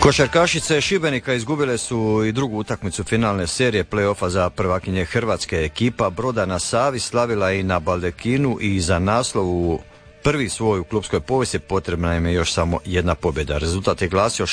Košarkašice Šibenika izgubile su i drugu utakmicu finalne serije play-offa za prvakinje Hrvatske. Ekipa Broda na Savi slavila i na Baldekinu i za naslov u prvi svoj u klubskoj povijesti potrebna im je još samo jedna pobjeda. Rezultat je glasio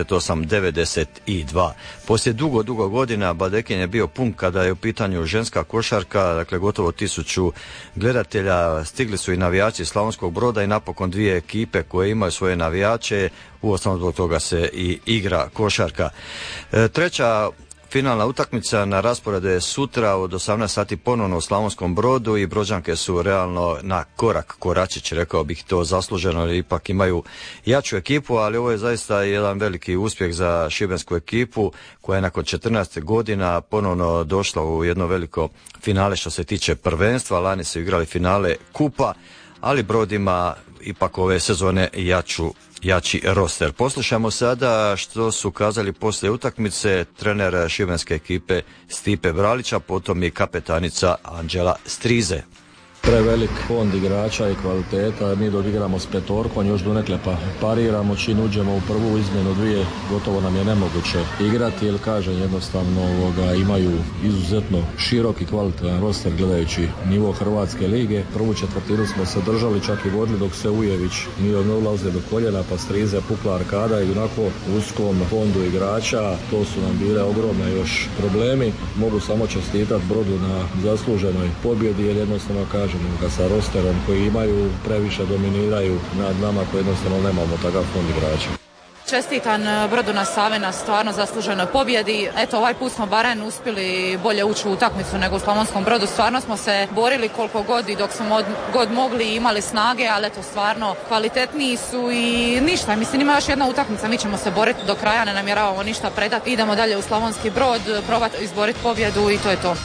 68-92. Poslije dugo godina Baldekin je bio pun kada je u pitanju ženska košarka, dakle gotovo 1000 gledatelja. Stigli su i navijači Slavonskog Broda i napokon dvije ekipe koje imaju svoje navijače. Uostalom zbog toga se i igra košarka. Treća finalna utakmica na rasporedu je sutra od 18 sati ponovno u Slavonskom Brodu i Brođanke su realno na koračić, rekao bih to zasluženo, jer ipak imaju jaču ekipu, ali ovo je zaista jedan veliki uspjeh za šibensku ekipu koja je nakon 14 godina ponovno došla u jedno veliko finale što se tiče prvenstva. Lani su igrali finale kupa, ali Brod ima ipak ove sezone jači roster. Poslušamo sada što su kazali poslije utakmice trener šibenske ekipe Stipe Bralića, potom i kapetanica Anđela Strize. Prevelik fond igrača i kvaliteta, mi dok igramo s petorkom još donekle pariramo, čim uđemo u prvu izmjenu dvije gotovo nam je nemoguće igrati, jer kažem jednostavno imaju izuzetno širok i kvalitetan roster gledajući nivo Hrvatske lige. Prvu četvrtinu smo se držali, čak i vodili dok se Ujević nije ulazili do koljena, pa Strize pukla arkada i onako uskom fondu igrača, to su nam bile ogromne još problemi. Mogu samo čestitati Brodu na zasluženoj pobjedi, jer jednostavno kažem sa rosterom koji imaju previše dominiraju nad nama koji jednostavno nemamo takav fond igrača. Čestitam Brodu na Savi na stvarno zasluženoj pobjedi. Eto, ovaj put smo barem uspjeli bolje ući u utakmicu nego u Slavonskom Brodu. Stvarno smo se borili koliko god i dok smo god mogli i imali snage, ali eto stvarno kvalitetniji su i ništa. Mislim, ima još jedna utakmica, mi ćemo se boriti do kraja, ne namjeravamo ništa predati. Idemo dalje u Slavonski Brod, probati izboriti pobjedu i to je to.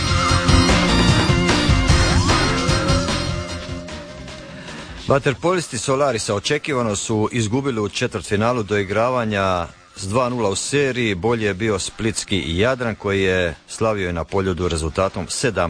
Vaterpolisti Solarisa očekivano su izgubili u četvrtfinalu doigravanja s 2-0 u seriji. Bolje je bio splitski Jadran koji je slavio na Poljudu rezultatom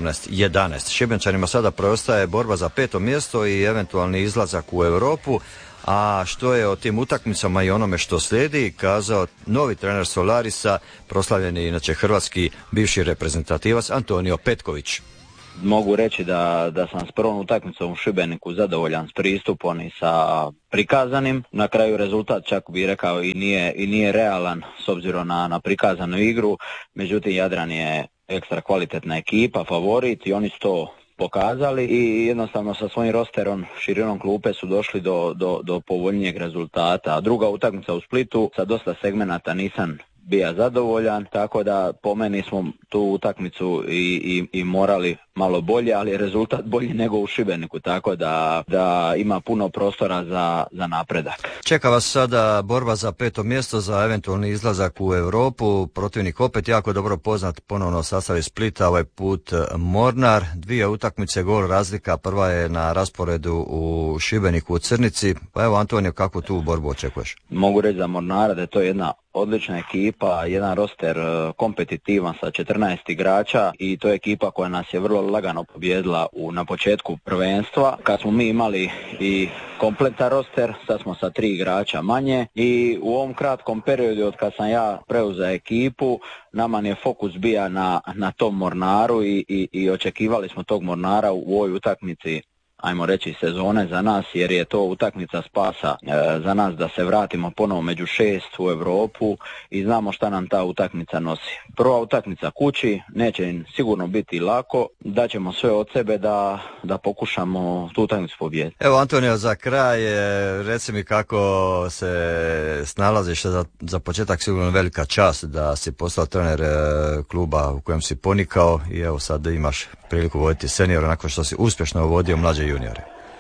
17-11. Šibenčanima sada preostaje borba za 5. mjesto i eventualni izlazak u Europu. A što je o tim utakmicama i onome što slijedi kazao novi trener Solarisa, proslavljeni inače hrvatski bivši reprezentativac Antonio Petković. Mogu reći da sam s prvom utakmicom u Šibeniku zadovoljan s pristupom i sa prikazanim. Na kraju rezultat čak bi rekao i nije realan s obzirom na prikazanu igru. Međutim, Jadran je ekstra kvalitetna ekipa, favorit i oni su to pokazali i jednostavno sa svojim rosterom, širinom klupe su došli do povoljnijeg rezultata. A druga utakmica u Splitu sa dosta segmenata nisam bio zadovoljan, tako da po meni smo tu utakmicu i morali malo bolje, ali je rezultat bolji nego u Šibeniku, tako da ima puno prostora za napredak. Čeka vas sada borba za 5. mjesto, za eventualni izlazak u Europu. Protivnik opet jako dobro poznat, ponovno sastav iz Splita, ovaj put Mornar. 2 utakmice, gol razlika, prva je na rasporedu u Šibeniku u Crnici. Pa evo Antonio, kakvu tu borbu očekuješ? Mogu reći za Mornara da je to jedna odlična ekipa, jedan roster kompetitivan sa 14 igrača i to je ekipa koja nas je vrlo lagano pobijedila na početku prvenstva. Kad smo mi imali i kompletan roster, sad smo sa 3 igrača manje i u ovom kratkom periodu od kad sam ja preuzeo ekipu, nama je fokus bio na tom Mornaru i očekivali smo tog Mornara u ovoj utakmici, ajmo reći, sezone za nas, jer je to utakmica spasa za nas da se vratimo ponovo među 6 u Europu i znamo šta nam ta utakmica nosi. Prva utakmica kući, neće im sigurno biti lako, daćemo sve od sebe da pokušamo tu utakmicu pobijediti. Evo Antonio, za kraj, reci mi kako se snalaziš, za početak sigurno velika čast da si postao trener kluba u kojem si ponikao i evo sad imaš priliku voditi seniora nakon što si uspješno vodio mlađe juniore.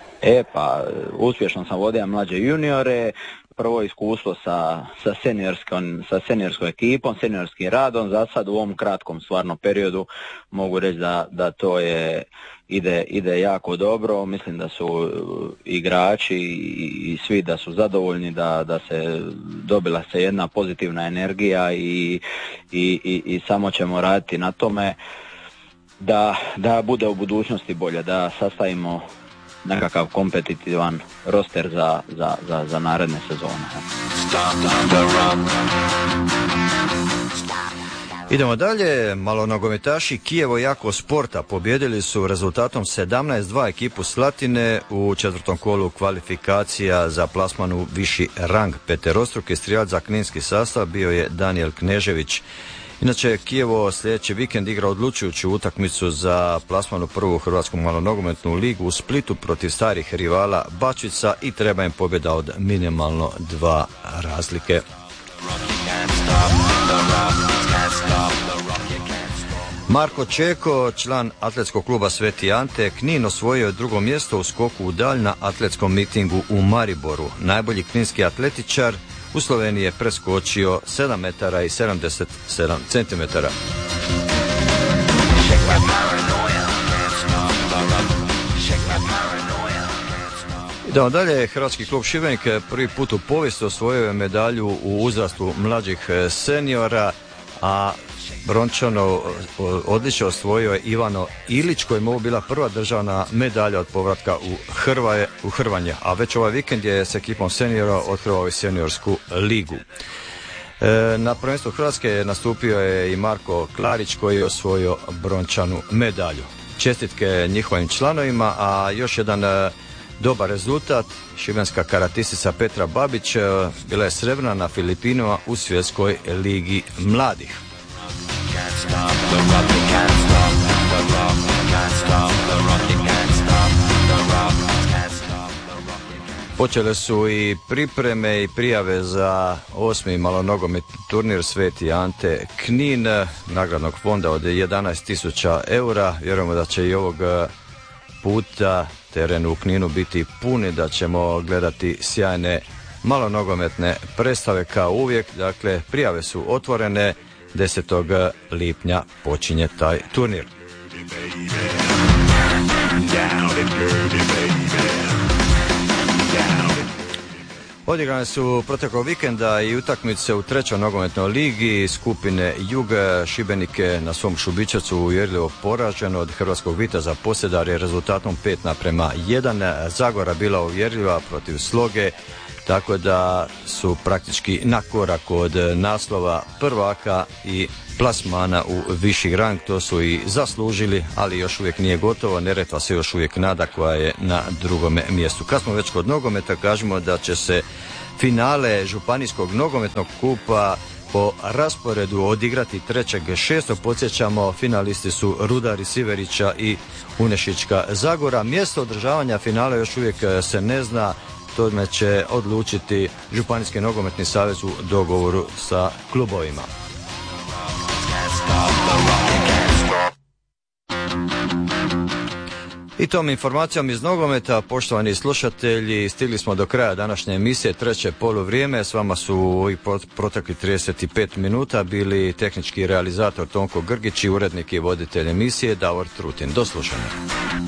Uspješno sam vodio mlađe juniore, prvo iskustvo sa seniorskom ekipom, seniorskim radom, za sad u ovom kratkom stvarno periodu mogu reći da to ide jako dobro. Mislim da su igrači i svi da su zadovoljni, da se dobila se jedna pozitivna energija i samo ćemo raditi na tome da bude u budućnosti bolje, da sastavimo nekakav kompetitivan roster za naredne sezone. Idemo dalje, malo nogometaši Kijevo Jako Sporta pobjedili su rezultatom 17-2 ekipu Slatine u četvrtom kolu kvalifikacija za plasman u viši rang. Peterostruki strijelac za kninski sastav bio je Daniel Knežević. Inače, Kijevo sljedeći vikend igra odlučujuću utakmicu za plasman u prvu hrvatsku malonogometnu ligu u Splitu protiv starih rivala Bačica i treba im pobjeda od minimalno 2 razlike. Marko Čeko, član atletskog kluba Sveti Ante, Knin osvojio je drugo mjesto u skoku u dalj na atletskom mitingu u Mariboru. Najbolji kninski atletičar u Sloveniji je preskočio 7 metara i 77 centimetara. Idemo dalje, hrvatski klub Šibenik prvi put u povijesti osvojio je medalju u uzrastu mlađih seniora, a brončano odličje osvojio je Ivano Ilić, kojemu ovo bila prva državna medalja od povratka u Hrvanje, a već ovaj vikend je s ekipom seniora otkrivao i seniorsku ligu. Na prvenstvu Hrvatske nastupio je i Marko Klarić koji je osvojio brončanu medalju. Čestitke njihovim članovima, a još jedan dobar rezultat, šibenska karatistica Petra Babić bila je srebrna na Filipinima u svjetskoj ligi mladih. Počele su i pripreme i prijave za 8. malonogometni turnir Sveti Ante Knin, nagradnog fonda od 11.000 eura. Vjerujemo da će i ovog puta teren u Kninu biti puni, da ćemo gledati sjajne malonogometne predstave kao uvijek. Dakle, prijave su otvorene, 10. lipnja počinje taj turnir. Odigrane su proteklog vikenda i utakmice u 3. nogometnoj ligi skupine Jug. Šibenik je na svom Šubićevcu uvjerljivo poražen od hrvatskog Viteza Posedarje je rezultatom 5:1. Zagora bila uvjerljiva protiv Sloge, tako da su praktički na korak od naslova prvaka i plasmana u viši rang. To su i zaslužili, ali još uvijek nije gotovo. Neretva se još uvijek nada, koja je na drugome mjestu. Kad smo već kod nogometa, kažemo da će se finale Županijskog nogometnog kupa po rasporedu odigrati 3.6. Podsjećamo, finalisti su Rudari Siverića i Unešićka Zagora. Mjesto održavanja finala još uvijek se ne zna. Tome će odlučiti Županijski nogometni savez u dogovoru sa klubovima. I tom informacijom iz nogometa, poštovani slušatelji, stigli smo do kraja današnje emisije, treće poluvrijeme. S vama su ovih protekli 35 minuta bili tehnički realizator Tonko Grgić i urednik i voditelj emisije Davor Trutin. Do slušanja.